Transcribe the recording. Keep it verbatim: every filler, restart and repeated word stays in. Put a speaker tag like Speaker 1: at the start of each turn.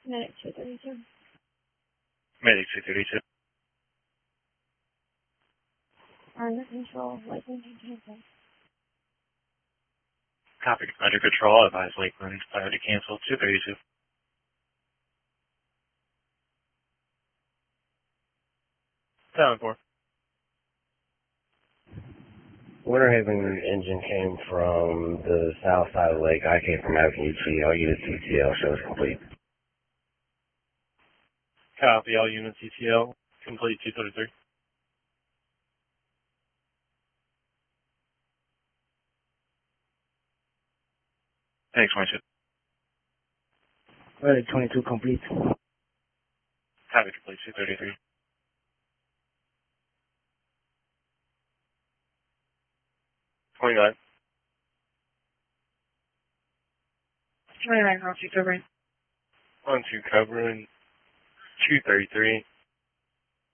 Speaker 1: Medic two thirty-two.
Speaker 2: Medic two thirty-two.
Speaker 1: Under control, Lakeland cancel.
Speaker 2: Copy. Under control, advise Lakeland, priority cancel, two thirty-two. seven four.
Speaker 3: Winter Haven engine came from the south side of the lake. I came from Avenue G. All units E T L shows complete.
Speaker 2: Copy. All units E T L, complete two thirty-three. Thanks, Marshall.
Speaker 4: Medic twenty-two complete.
Speaker 2: Copy. Complete two thirty-three. twenty-nine.
Speaker 1: twenty-nine, cross two covering.
Speaker 2: one two covering, two thirty-three.